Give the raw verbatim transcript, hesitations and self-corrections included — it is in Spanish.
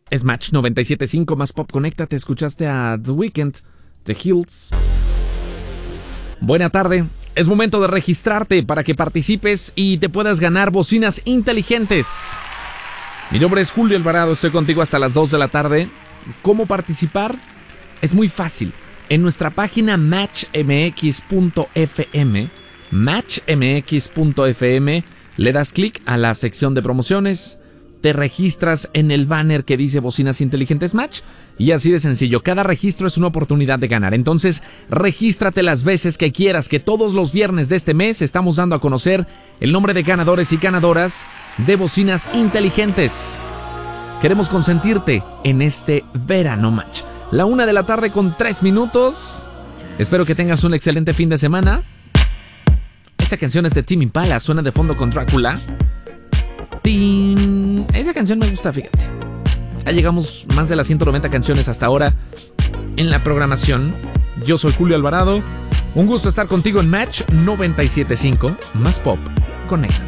Es Match noventa y siete punto cinco, más pop. Conéctate, escuchaste a The Weeknd, The Hills. Buena tarde. Es momento de registrarte para que participes y te puedas ganar bocinas inteligentes. Mi nombre es Julio Alvarado, estoy contigo hasta las dos de la tarde. ¿Cómo participar? Es muy fácil. En nuestra página match m x punto f m, match m x punto f m, le das clic a la sección de promociones, te registras en el banner que dice Bocinas Inteligentes Match y así de sencillo. Cada registro es una oportunidad de ganar. Entonces, regístrate las veces que quieras, que todos los viernes de este mes estamos dando a conocer el nombre de ganadores y ganadoras de Bocinas Inteligentes. Queremos consentirte en este verano match. La una de la tarde con tres minutos. Espero que tengas un excelente fin de semana. Esta canción es de Tame Impala, suena de fondo con Drácula. ¡Tin! Esa canción me gusta, fíjate. Ya llegamos más de las ciento noventa canciones hasta ahora en la programación. Yo soy Julio Alvarado. Un gusto estar contigo en Match noventa y siete punto cinco, más pop. Conéctate.